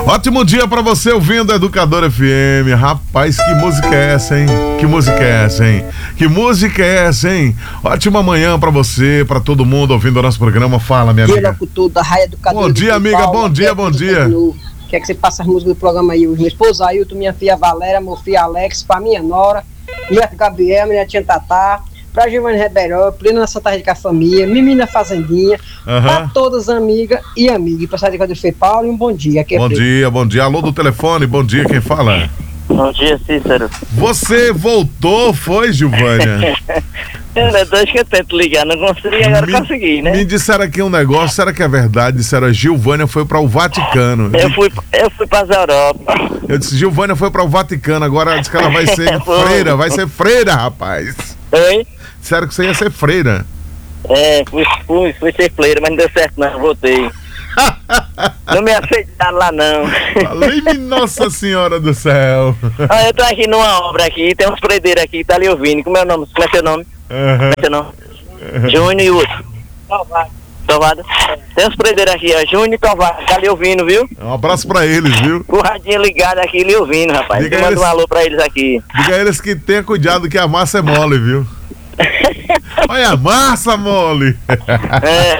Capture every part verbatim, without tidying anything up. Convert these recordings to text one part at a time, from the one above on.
Ótimo dia pra você ouvindo Educador F M. Rapaz, que música é essa, hein? Que música é essa, hein? Que música é essa, hein? Ótima manhã pra você, pra todo mundo ouvindo o nosso programa. Fala, minha amiga. Locutor da Raia Educador. Bom dia, amiga. Paulo, bom dia, bom dia. Quer que você passe as músicas do programa aí? Minha esposa Ailton, minha filha Valéria, meu filho Alex, pra minha nora, minha Gabriel, minha tia Tatá, pra Giovanni Ribeirão, plena na Santa Rita com a família, Mimi na Fazendinha, uhum. Pra todas as amigas e amigos. Pra sair de Fê Paulo, e um bom dia. Aqui é bom Fê. dia, bom dia. Alô do telefone, bom dia, quem fala? Bom dia, Cícero. Você voltou, foi, Gilvânia? É dois que eu tento ligar, não consegui, agora me, consegui, né? Me disseram aqui um negócio, será que é verdade? Disseram, a Gilvânia foi para o Vaticano. Eu fui, eu fui para a Europa. Eu disse, Gilvânia foi para o Vaticano, agora diz que ela vai ser freira, vai ser freira, rapaz. Oi? Disseram que você ia ser freira. É, fui, fui, fui ser freira, mas não deu certo não, voltei. Não me aceitaram lá não. Falei-me, Nossa Senhora do Céu. Ah, eu tô aqui numa obra aqui, tem uns predeiros aqui, tá ali ouvindo. Como é o nome? Como é seu nome? Uhum. Como é seu nome? Uhum. Júnior e outro. Tovado. Tovado? Tem uns predeiros aqui, ó, Júnior e Tovado, tá ali ouvindo, viu? Um abraço pra eles, viu? Com o radinho ligado aqui, ali ouvindo, rapaz. Diga manda eles... um alô pra eles aqui. Diga a eles que tenha cuidado que a massa é mole, viu? Olha a massa, mole! É.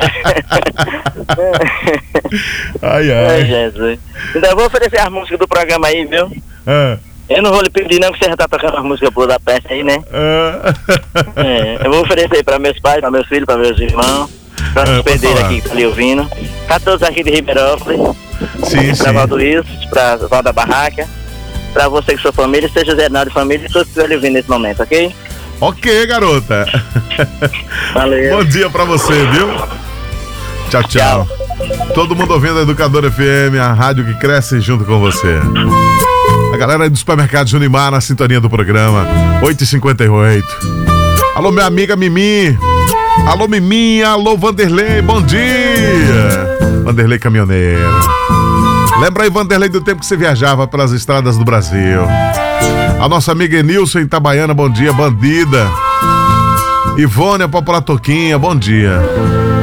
Ai, ai. Ai, Jesus. Então eu vou oferecer as músicas do programa aí, viu? É. Eu não vou lhe pedir não, que você já tá tocando as músicas boas da peça aí, né? É. É. Eu vou oferecer pra meus pais, pra meus filhos, pra meus irmãos, pra é, perder aqui que tá ali ouvindo. Pra todos aqui de Ribeirópolis. Sim, pra sim. Valdo Rios, pra Valda Barraca, pra você que sua família, seja Zé Naldo de família e todos que estiverem ouvindo nesse momento, ok? Ok, garota. Valeu. Bom dia pra você, viu? Tchau, tchau, tchau. Todo mundo ouvindo a Educador F M, a rádio que cresce junto com você. A galera do supermercado Junimar na sintonia do programa, oito e cinquenta e oito. Alô, minha amiga Mimi. Alô, Miminha. Alô, Vanderlei. Bom dia. Vanderlei caminhoneiro. Lembra aí, Vanderlei, do tempo que você viajava pelas estradas do Brasil. A nossa amiga Enilson em Itabaiana, bom dia. Bandida. Ivone, a Popular Toquinha, bom dia.